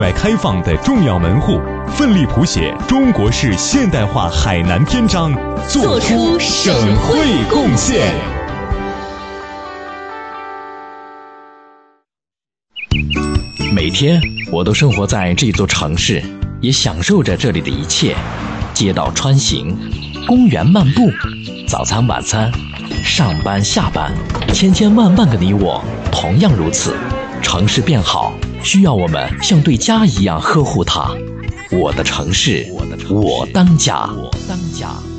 外开放的重要门户，奋力谱写中国式现代化海南篇章，做出省会贡献。 每天我都生活在这座城市，也享受着这里的一切。街道穿行，公园漫步，早餐晚餐，上班下班，千千万万个你我同样如此。城市变好，需要我们像对家一样呵护它。我的城市，我当家。